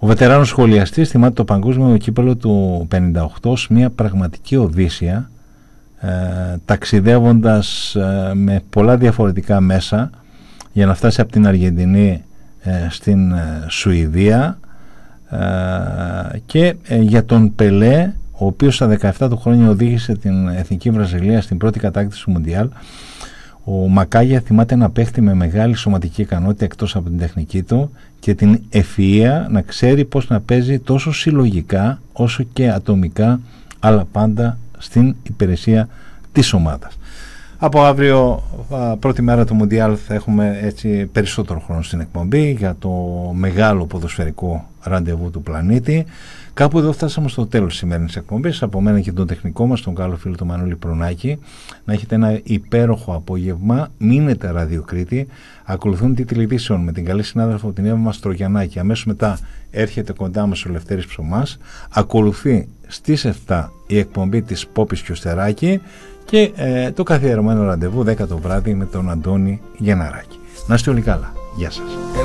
Ο βετεράνος σχολιαστής θυμάται το παγκόσμιο κύπελλο του 58 ως μια πραγματική οδύσσια, ταξιδεύοντας με πολλά διαφορετικά μέσα για να φτάσει από την Αργεντινή στην Σουηδία, και για τον Πελέ, ο οποίος στα 17 του χρόνια οδήγησε την Εθνική Βραζιλία στην πρώτη κατάκτηση του Μουντιάλ. Ο Μακάγια θυμάται ένα παίχτη με μεγάλη σωματική ικανότητα εκτός από την τεχνική του και την ευφυΐα να ξέρει πώς να παίζει τόσο συλλογικά όσο και ατομικά, αλλά πάντα στην υπηρεσία της ομάδας. Από αύριο, πρώτη μέρα του Μουντιάλ, θα έχουμε έτσι περισσότερο χρόνο στην εκπομπή για το μεγάλο ποδοσφαιρικό ραντεβού του πλανήτη. Κάπου εδώ φτάσαμε στο τέλος της σημερινής εκπομπής. Από μένα και τον τεχνικό μας, τον καλό φίλο του Μανώλη Προνάκη. Να έχετε ένα υπέροχο απόγευμα. Μείνετε ραδιοκρίτη. Ακολουθούν τίτλοι ειδήσεων με την καλή συνάδελφο την Εύα Μαστρογιαννάκη. Αμέσως μετά έρχεται κοντά μας ο Λευτέρης Ψωμάς. Ακολουθεί στις 7 η εκπομπή της Πόπης και ο Στεράκη και το καθιερωμένο ραντεβού 10 το βράδυ με τον Αντώνη Γενναράκη. Να είστε όλοι καλά. Γεια σας.